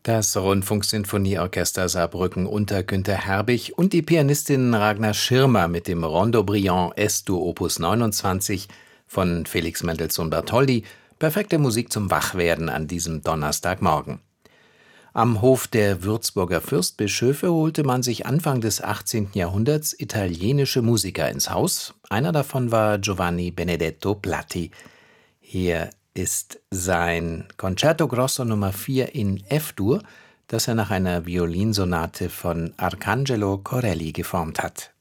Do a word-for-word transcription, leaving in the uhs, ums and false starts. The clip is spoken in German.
Das Rundfunksinfonieorchester Saarbrücken unter Günter Herbig und die Pianistin Ragnar Schirmer mit dem Rondo Brillant Es-Dur Opus neunundzwanzig von Felix Mendelssohn Bartholdy, perfekte Musik zum Wachwerden an diesem Donnerstagmorgen. Am Hof der Würzburger Fürstbischöfe holte man sich Anfang des achtzehnten Jahrhunderts italienische Musiker ins Haus. Einer davon war Giovanni Benedetto Platti. Hier ist sein Concerto Grosso Nummer vier in F-Dur, das er nach einer Violinsonate von Arcangelo Corelli geformt hat.